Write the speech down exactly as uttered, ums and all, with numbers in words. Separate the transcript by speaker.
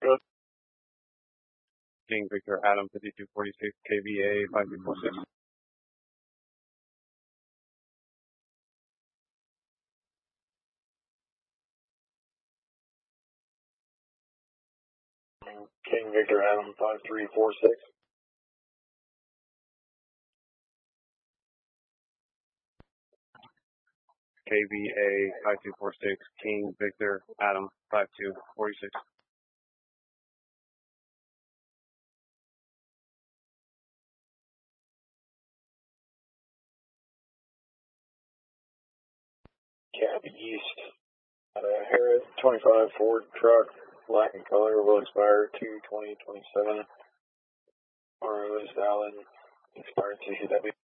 Speaker 1: Good.
Speaker 2: King Victor Adam fifty-two forty-six K V A five two four six.
Speaker 1: King Victor Adam five three four six.
Speaker 2: K V A five two four six King Victor Adam five two four six.
Speaker 1: Cab East. At a Harris twenty-five Ford truck, black in color, will expire two twenty twenty-seven. R O is valid, expired C C W.